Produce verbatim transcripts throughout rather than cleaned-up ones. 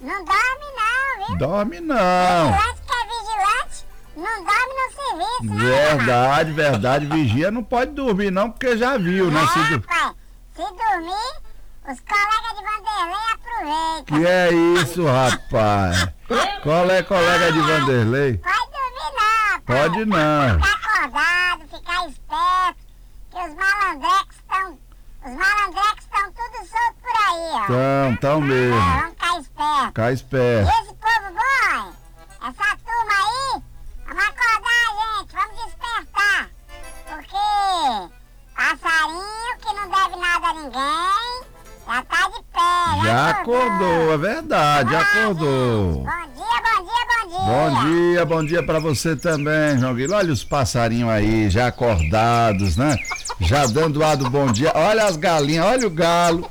Não dorme não, viu? Dorme não. Vigilante que é vigilante, não dorme no serviço, né? Verdade, verdade. Vigia não pode dormir não, porque já viu, né? É, Se, du- rapaz, se dormir, os colegas de Vanderlei aproveitam. Que é isso, rapaz? Qual é colega de Vanderlei? Pode dormir não, rapaz. Pode não. Ficar acordado, ficar esperto, que os malandrecos estão... Os malandrecos estão tudo soltos por aí, ó. Tão, tão mesmo. É, vamos ficar esperto. Ficar E esperto. esse povo bom, hein? Essa turma aí, vamos acordar, gente, vamos despertar. Porque passarinho que não deve nada a ninguém, já tá de pé, Já acordou, é verdade, já acordou. Bom dia, bom dia, bom dia. Bom dia, bom dia pra você também, João Guilherme. Olha os passarinhos aí, já acordados, né? Já dando ar do bom dia. Olha as galinhas, olha o galo.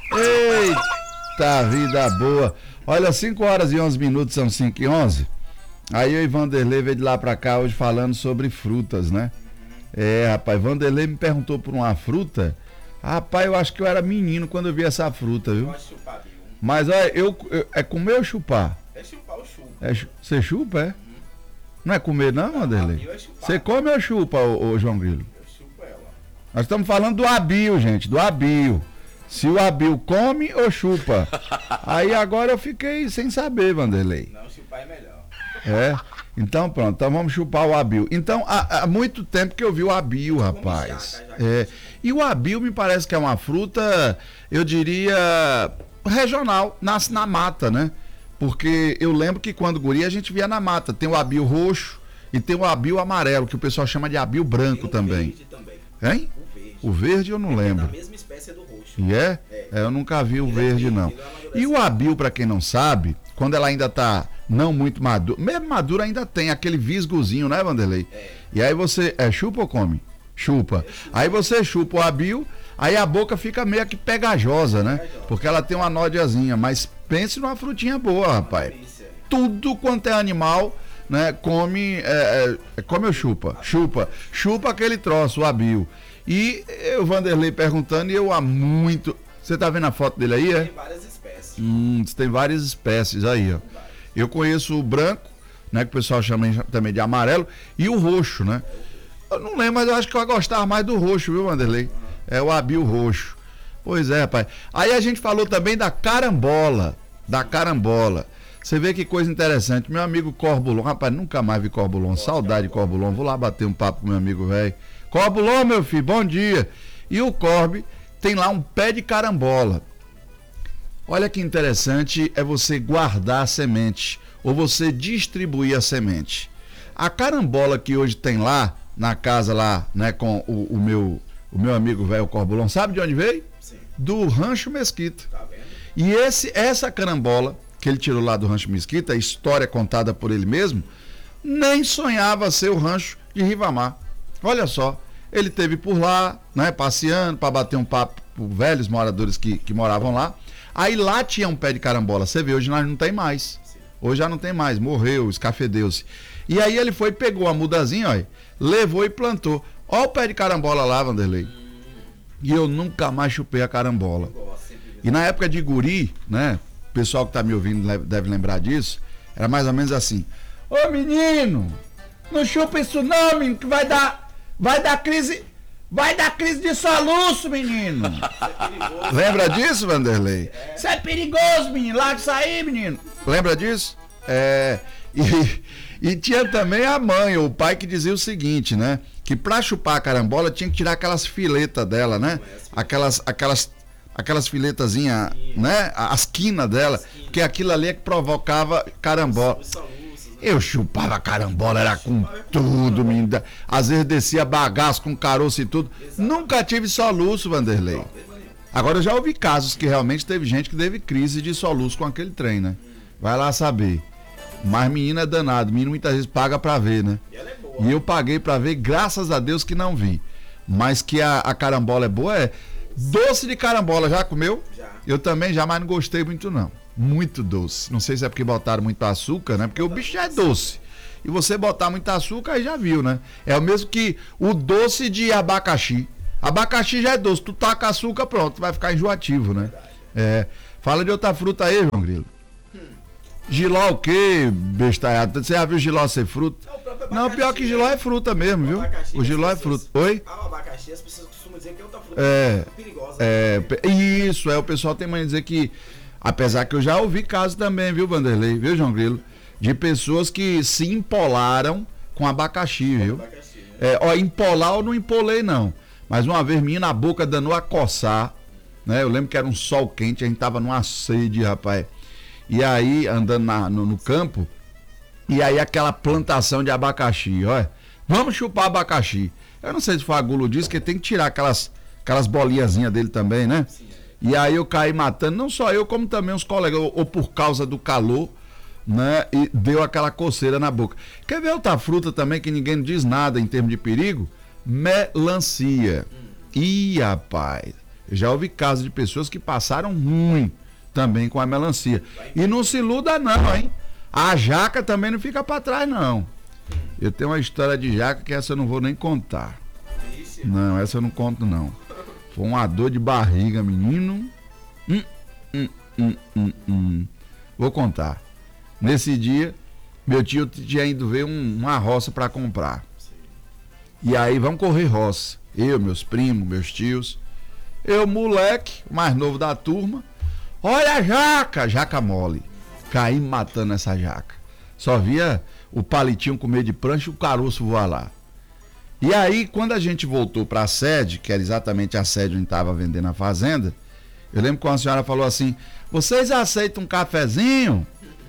Eita vida boa. Olha, cinco horas e onze minutos, são cinco e onze. Aí eu e Vanderlei veio de lá pra cá hoje falando sobre frutas, né? É, rapaz, Vanderlei me perguntou por uma fruta. Rapaz, eu acho que eu era menino quando eu vi essa fruta, viu? Mas olha, eu, eu é comer ou chupar? É chupar o chupa. É, chu- você chupa, é? Não é comer não, Vanderlei? Você come ou chupa, ô, ô João Grilo? Eu chupo ela. Nós estamos falando do abio, gente, do abio. Se o abio come ou chupa. Aí agora eu fiquei sem saber, Vanderlei. Não, chupar é melhor. É? Então pronto, então vamos chupar o abio. Então há, há muito tempo que eu vi o abio, rapaz. É. E o abio me parece que é uma fruta, eu diria, regional, nasce na mata, né? Porque eu lembro que quando guri a gente via na mata. Tem o abio roxo e tem o abio amarelo, que o pessoal chama de abio branco também. Verde também. Hein? O verde. O verde eu não lembro. Da mesma espécie do roxo. E é? É. É, eu nunca vi o Ele é verde, verde, não. ele é amadurecido. E o abio, pra quem não sabe, quando ela ainda tá não muito madura, mesmo madura ainda tem aquele visgozinho, né, Vanderlei? É. E aí você, é chupa ou come? Chupa. Aí você chupa o abio, aí a boca fica meio que pegajosa, né? Porque ela tem uma nódiazinha, mas pense numa frutinha boa, rapaz. Delícia. Tudo quanto é animal, né, come, é, é, come ou chupa? Chupa. Chupa aquele troço, o abio. E o Vanderlei perguntando, e eu há muito... Você tá vendo a foto dele aí, é? Tem várias espécies. Hum, tem várias espécies aí, ó. Eu conheço o branco, né, que o pessoal chama também de amarelo, e o roxo, né? Eu não lembro, mas eu acho que eu gostava mais do roxo, viu, Vanderlei? É o abio roxo. Pois é, rapaz. Aí a gente falou também da carambola, da carambola. Você vê que coisa interessante. Meu amigo Corbulon, rapaz, nunca mais vi Corbulon, saudade de Corbulon. Vou lá bater um papo com meu amigo velho. Corbulon, meu filho, bom dia. E o Corbe tem lá um pé de carambola. Olha que interessante é você guardar a semente ou você distribuir a semente. A carambola que hoje tem lá na casa lá, né, com o, o meu o meu amigo velho Corbulon, sabe de onde veio? Sim. Do Rancho Mesquita. Tá vendo? E esse essa carambola que ele tirou lá do Rancho Mesquita, a história contada por ele mesmo, nem sonhava ser o rancho de Ribamar. Olha só, ele teve por lá, né, passeando para bater um papo com velhos moradores que, que moravam lá. Aí lá tinha um pé de carambola. Você vê, hoje nós não tem mais. Hoje já não tem mais, morreu, escafedeu-se. E aí ele foi, pegou a mudazinha, ó, levou e plantou. Olha o pé de carambola lá, Vanderlei. E eu nunca mais chupei a carambola. E na época de guri, né, o pessoal que tá me ouvindo deve lembrar disso, era mais ou menos assim: ô menino, não chupa isso não, menino, que vai dar, vai dar crise, vai dar crise de soluço, menino. É Lembra disso, Vanderlei? Isso é. é perigoso, menino, larga isso aí, menino. Lembra disso? É, e, e tinha também a mãe ou o pai que dizia o seguinte, né, que pra chupar a carambola tinha que tirar aquelas filetas dela, né, aquelas, aquelas aquelas filetazinhas, né, as quinas dela, porque aquilo ali é que provocava carambola. Eu chupava carambola, era com tudo, menina. Às vezes descia bagaço com caroço e tudo. Nunca tive soluço, Vanderlei. Agora eu já ouvi casos que realmente teve gente que teve crise de soluço com aquele trem, né? Vai lá saber. Mas menino é danado, menino muitas vezes paga pra ver, né? E eu paguei pra ver, graças a Deus que não vi. Mas que a, a carambola é boa, é. Doce de carambola, já comeu? Já. Eu também já, mas não gostei muito não. Muito doce. Não sei se é porque botaram muito açúcar, né? Porque o bicho já é doce. E você botar muito açúcar, aí já viu, né? É o mesmo que o doce de abacaxi. Abacaxi já é doce. Tu taca açúcar, pronto, vai ficar enjoativo, né? É. Fala de outra fruta aí, João Grilo. Hum, Giló o quê, bestalhado? Você já viu giló ser fruta? É o próprio Não, pior que giló é fruta mesmo, viu? abacaxi, O giló é as pessoas- fruta. Oi? Ah, o abacaxi, as pessoas costumam dizer que é outra fruta É, perigosa. É, pe- isso, é, o pessoal tem mania de dizer que, apesar que eu já ouvi casos também, viu, Vanderlei, viu, João Grilo, de pessoas que se empolaram com abacaxi, viu? Abacaxi, né? É, ó, empolar eu não empolei não, mas uma vez minha na boca danou a coçar, né? Eu lembro que era um sol quente, a gente tava numa sede, rapaz, e aí andando na- no, no campo, e aí aquela plantação de abacaxi, olha, vamos chupar abacaxi. Eu não sei se foi a Gulo disse que tem que tirar aquelas, aquelas bolinhazinhas dele também, né? Sim, é. E aí eu caí matando, não só eu, como também os colegas, ou, ou por causa do calor, né? E deu aquela coceira na boca. Quer ver outra fruta também que ninguém diz nada em termos de perigo? Melancia. Ih, rapaz, eu já ouvi casos de pessoas que passaram ruim também com a melancia. E não se iluda não, hein? A jaca também não fica pra trás, não. Eu tenho uma história de jaca que essa eu não vou nem contar. Vixe. Não, essa eu não conto, não. Foi uma dor de barriga, menino. Hum, hum, hum, hum, hum. Vou contar. Nesse dia, meu tio tinha ido ver um- uma roça para comprar. E aí, vamos correr roça. Eu, meus primos, meus tios. Eu, moleque, o mais novo da turma. Olha a jaca, jaca mole. Caí matando essa jaca. Só via o palitinho com meio de prancha e o caroço voar lá. E aí, quando a gente voltou para a sede, que era exatamente a sede onde estava vendendo a fazenda, eu lembro que uma senhora falou assim: vocês aceitam um cafezinho?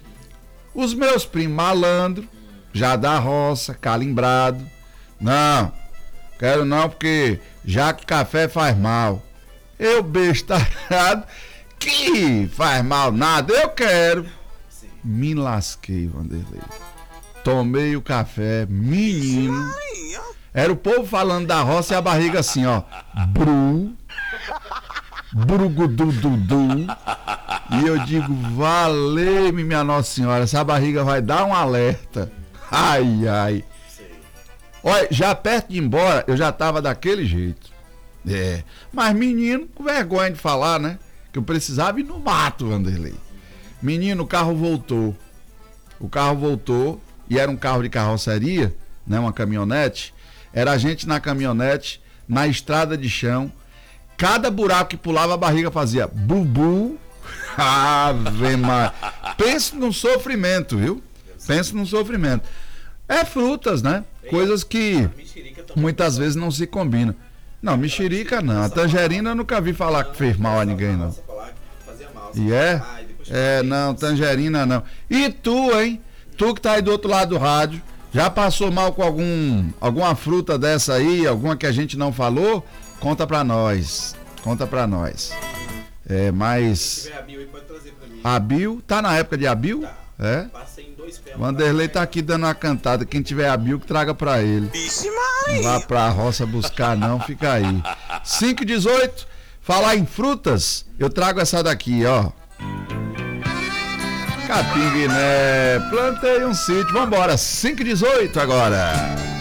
Os meus primos malandro, já da roça, calimbrado. Não, quero não, porque já que café faz mal. Eu bestarado, que faz mal nada, eu quero. Sim. Me lasquei, Vanderlei. Tomei o café, menino. Era o povo falando da roça e a barriga assim, ó. Bru. Brugudududu. E eu digo, valeu-me, minha Nossa Senhora, essa barriga vai dar um alerta. Ai, ai. Sei. Olha, já perto de ir embora, eu já tava daquele jeito. É. Mas menino, com vergonha de falar, né? Que eu precisava ir no mato, Vanderlei. Menino, o carro voltou. O carro voltou e era um carro de carroceria, né? Uma caminhonete. Era a gente na caminhonete, na estrada de chão. Cada buraco que pulava, a barriga fazia bubu. Ave Maria. Pense no sofrimento, viu? Pense no sofrimento. É frutas, né? Coisas que Mexerica também. muitas vezes não se combinam. Não, mexerica não. A tangerina eu nunca vi falar que fez mal a ninguém, não. Fazia mal. E é? Ah, e depois É, fazia não, isso. tangerina não. E tu, hein? Tu que tá aí do outro lado do rádio, já passou mal com algum alguma fruta dessa aí, alguma que a gente não falou? Conta pra nós. Conta pra nós. É, Se mas tiver a Bio aí, pode trazer pra mim. Abil, tá na época de Abil? Tá. É? Passei em dois pés. Vanderlei tá aqui dando uma cantada. Quem tiver Abil, que traga pra ele. Não vá pra roça buscar não, fica aí. cinco e dezoito, falar em frutas, eu trago essa daqui, ó. Capim Guiné, plantei um sítio, vambora, cinco e dezoito agora.